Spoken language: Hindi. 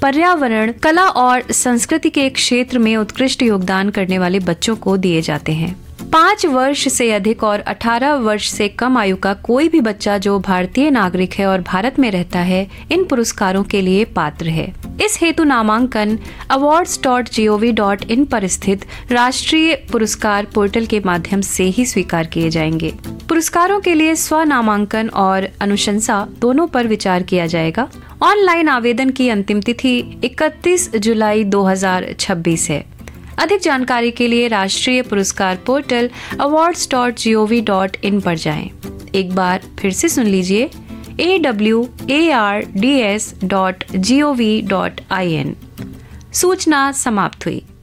पर्यावरण, कला और संस्कृति के क्षेत्र में उत्कृष्ट योगदान करने वाले बच्चों को दिए जाते हैं। 5 वर्ष से अधिक और 18 वर्ष से कम आयु का कोई भी बच्चा जो भारतीय नागरिक है और भारत में रहता है, इन पुरस्कारों के लिए पात्र है। इस हेतु नामांकन awards.gov.in पर स्थित राष्ट्रीय पुरस्कार पोर्टल के माध्यम से ही स्वीकार किए जाएंगे। पुरस्कारों के लिए स्व नामांकन और अनुशंसा दोनों पर विचार किया जाएगा। ऑनलाइन आवेदन की अंतिम तिथि 31 जुलाई 2026 है। अधिक जानकारी के लिए राष्ट्रीय पुरस्कार पोर्टल awards.gov.in पर जाएं। एक बार फिर से सुन लीजिए awards.gov.in। सूचना समाप्त हुई।